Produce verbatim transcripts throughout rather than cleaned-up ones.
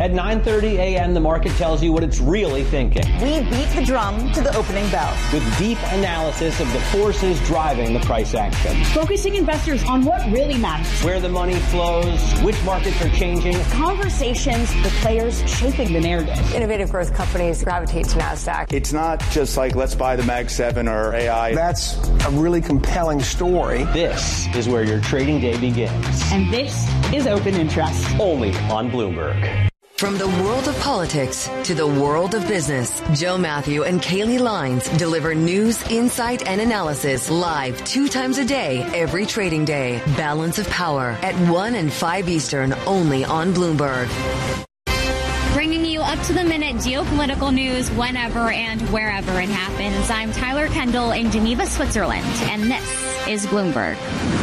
At nine thirty a.m., the market tells you what it's really thinking. We beat the drum to the opening bell. With deep analysis of the forces driving the price action. Focusing investors on what really matters. Where the money flows, which markets are changing. Conversations with players shaping the narrative. Innovative growth companies gravitate to NASDAQ. It's not just like, let's buy the Mag seven or A I. That's a really compelling story. This is where your trading day begins. And this is Open Interest. Only on Bloomberg. From the world of politics to the world of business, Joe Matthew and Kaylee Lines deliver news, insight, and analysis live two times a day, every trading day. Balance of Power at one and five Eastern, only on Bloomberg. Bringing you up-to-the-minute geopolitical news whenever and wherever it happens. I'm Tyler Kendall in Geneva, Switzerland, and this is Bloomberg.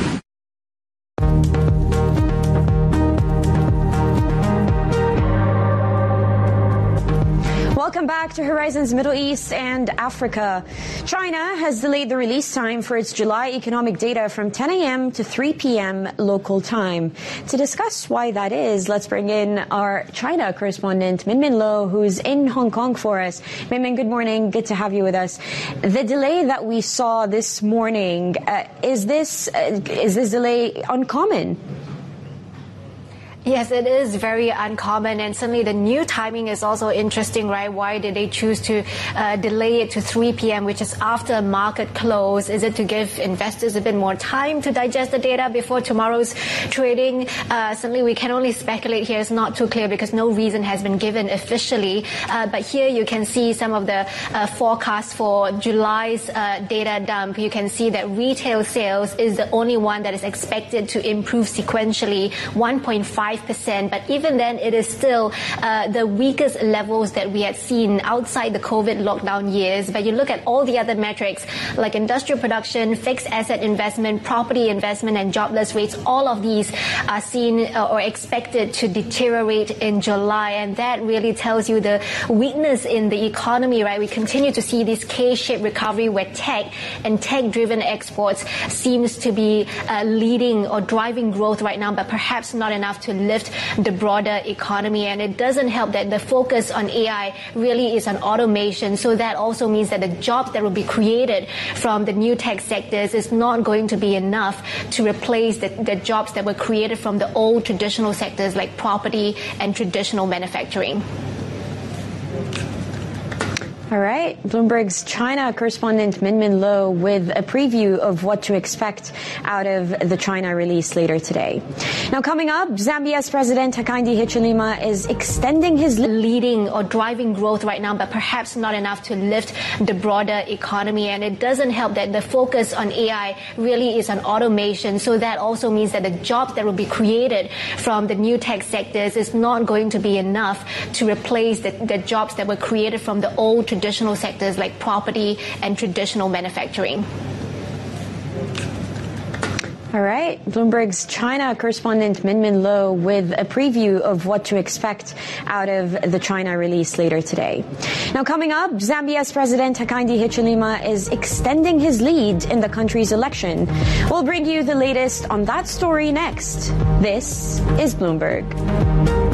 Welcome back to Horizons Middle East and Africa. China has delayed the release time for its July economic data from ten a.m. to three p.m. local time. To discuss why that is, let's bring in our China correspondent, Minmin Lo, who's in Hong Kong for us. Minmin, good morning. Good to have you with us. The delay that we saw this morning, uh, is this uh, is this delay uncommon? Yes, it is very uncommon, and certainly the new timing is also interesting, right? Why did they choose to uh, delay it to three p.m., which is after market close? Is it to give investors a bit more time to digest the data before tomorrow's trading? Uh, certainly we can only speculate here. It's not too clear because no reason has been given officially. Uh, but here you can see some of the uh, forecasts for July's uh, data dump. You can see that retail sales is the only one that is expected to improve sequentially, one point five percent, but even then it is still uh, the weakest levels that we had seen outside the COVID lockdown years. But you look at all the other metrics like industrial production, fixed asset investment, property investment, and jobless rates, all of these are seen uh, or expected to deteriorate in July, and that really tells you the weakness in the economy, right? We continue to see this K-shaped recovery where tech and tech-driven exports seems to be uh, leading or driving growth right now, but perhaps not enough to lift the broader economy. And it doesn't help that the focus on A I really is on automation. So that also means that the jobs that will be created from the new tech sectors is not going to be enough to replace the, the jobs that were created from the old traditional sectors like property and traditional manufacturing. All right. Bloomberg's China correspondent Minmin Lo with a preview of what to expect out of the China release later today. Now, coming up, Zambia's President Hakainde Hichilema is extending his leading or driving growth right now, but perhaps not enough to lift the broader economy. And it doesn't help that the focus on A I really is on automation. So that also means that the jobs that will be created from the new tech sectors is not going to be enough to replace the, the jobs that were created from the old traditional sectors like property and traditional manufacturing. All right. Bloomberg's China correspondent Minmin Lo with a preview of what to expect out of the China release later today. Now, coming up, Zambia's President Hakainde Hichilema is extending his lead in the country's election. We'll bring you the latest on that story next. This is Bloomberg.